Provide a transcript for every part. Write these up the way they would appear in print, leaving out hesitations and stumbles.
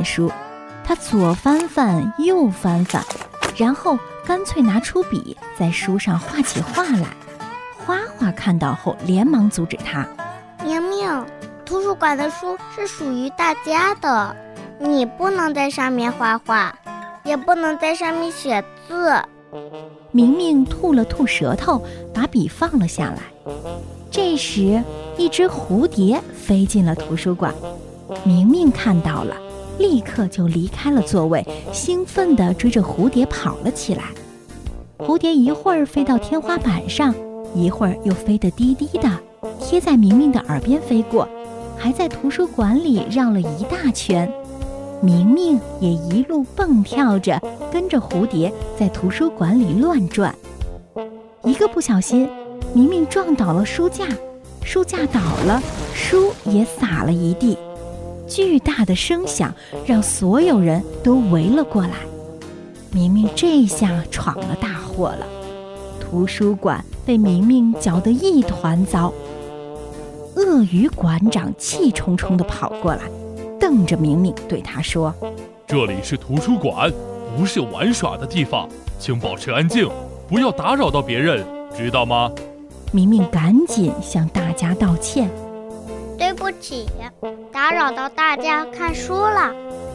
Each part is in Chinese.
书，他左翻翻右翻翻，然后干脆拿出笔在书上画起画来。花花看到后连忙阻止他： 明明，图书馆的书是属于大家的，你不能在上面画画，也不能在上面写字。 明明吐了吐舌头，把笔放了下来。这时一只蝴蝶飞进了图书馆，明明看到了，立刻就离开了座位，兴奋地追着蝴蝶跑了起来。蝴蝶一会儿飞到天花板上，一会儿又飞得低低的，贴在明明的耳边飞过，还在图书馆里绕了一大圈。明明也一路蹦跳着跟着蝴蝶在图书馆里乱转。一个不小心，明明撞倒了书架，书架倒了，书也洒了一地。巨大的声响让所有人都围了过来。明明这下闯了大祸了，图书馆被明明搅得一团糟。鳄鱼馆长气冲冲地跑过来，瞪着明明对他说： 这里是图书馆，不是玩耍的地方，请保持安静，不要打扰到别人，知道吗？ 明明赶紧向大家道歉： 对不起，打扰到大家看书了。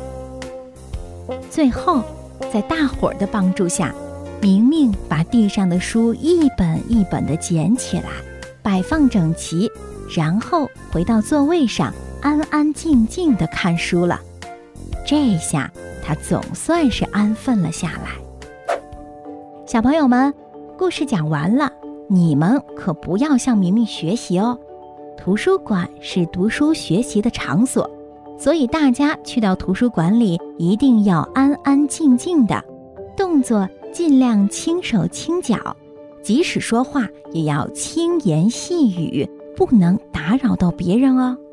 最后在大伙儿的帮助下，明明把地上的书一本一本地捡起来，摆放整齐，然后回到座位上安安静静地看书了。这下他总算是安分了下来。小朋友们，故事讲完了，你们可不要向明明学习哦。图书馆是读书学习的场所，所以大家去到图书馆里一定要安安静静的，动作尽量轻手轻脚，即使说话也要轻言细语，不能打扰到别人哦。